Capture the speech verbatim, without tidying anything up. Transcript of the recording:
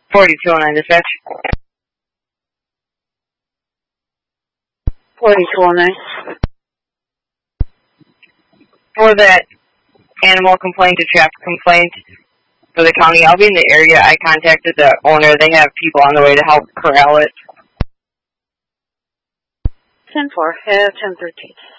forty-two oh nine dispatch. forty-two oh nine. For that animal complaint, a traffic complaint for the county, I'll be in the area. I contacted the owner. They have people on the way to help corral it. ten four, have ten thirteen.